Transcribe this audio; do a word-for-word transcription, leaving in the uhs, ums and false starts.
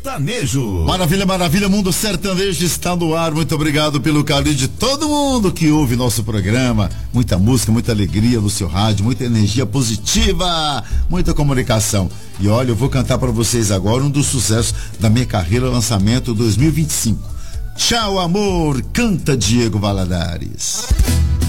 Sertanejo. Maravilha, maravilha, Mundo Sertanejo está no ar. Muito obrigado pelo carinho de todo mundo que ouve nosso programa. Muita música, muita alegria no seu rádio, muita energia positiva, muita comunicação. E olha, eu vou cantar para vocês agora um dos sucessos da minha carreira, lançamento dois mil e vinte e cinco. Tchau, amor, canta Diego Valadares.